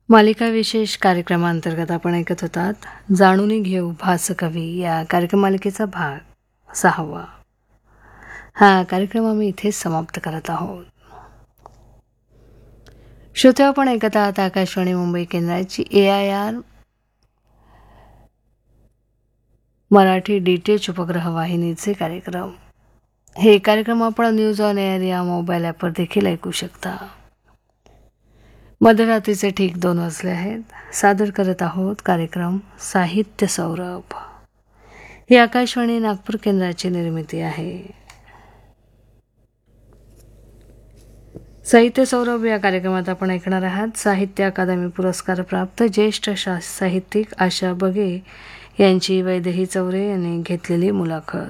मालिका विशेष कार्यक्रमांतर्गत आपण ऐकत होतात जाणून घेऊ भासकवी या कार्यक्रममालिकेचा भाग 6. हा कार्यक्रम आम्ही इथेच समाप्त करत आहोत. श्रोते, आपण ऐकत आहात आकाशवाणी मुंबई केंद्राची AIR मराठी DTH उपग्रह वाहिनीचे कार्यक्रम. हे कार्यक्रम आपण न्यूज ऑन एअर या मोबाईल ॲपवर देखील ऐकू शकता. मध्यरात्रीचे ठीक 2 वाजले आहेत. सादर करत आहोत कार्यक्रम साहित्य सौरभ. ही आकाशवाणी नागपूर केंद्राची निर्मिती आहे. साहित्य सौरभ या कार्यक्रमात आपण ऐकणार आहात साहित्य अकादमी पुरस्कार प्राप्त ज्येष्ठ साहित्यिक आशा बगे यांची वैदेही चौरे यांनी घेतलेली मुलाखत.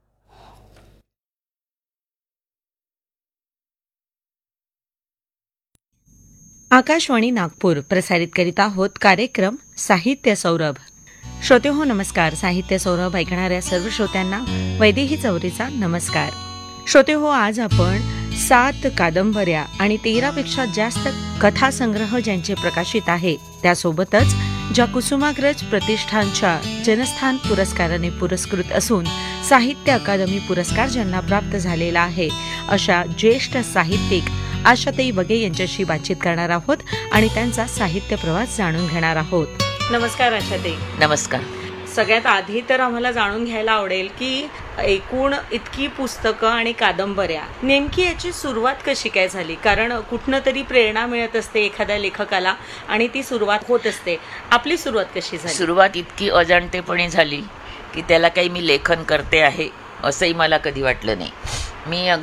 आकाशवाणी नागपूर प्रसारित करीत आहोत कार्यक्रम साहित्य सौरभ. श्रोते हो नमस्कार. साहित्य सौरभ ऐकणाऱ्या सर्व श्रोत्यांना वैदेही चौरेचा नमस्कार. श्रोते हो, आज आपण 7 कादंबऱ्या आणि 13पेक्षा जास्त कथासंग्रह ज्यांचे प्रकाशित आहे त्यासोबतच ज्या कुसुमाग्रज प्रतिष्ठानच्या जनस्थान पुरस्काराने पुरस्कृत असून साहित्य अकादमी पुरस्कार ज्यांना प्राप्त झालेला आहे अशा ज्येष्ठ साहित्यिक आशाताई बगे यांच्याशी बातचीत करणार आहोत आणि त्यांचा साहित्य प्रवास जाणून घेणार आहोत. नमस्कार आशाताई. नमस्कार. सगळ्यात आधी तर आम्हाला जाणून घ्यायला आवडेल की एकूण इतकी पुस्तकं आणि कादंबऱ्या, नेमकी याची सुरुवात कशी काय झाली? कारण कुठनं तरी प्रेरणा मिळत असते एखाद्या लेखकाला आणि ती सुरुवात होत असते. आपली सुरुवात कशी झाली? सुरुवात इतकी अजाणतेपणे झाली की त्याला काही मी लेखन करते आहे असंही मला कधी वाटलं नाही. मी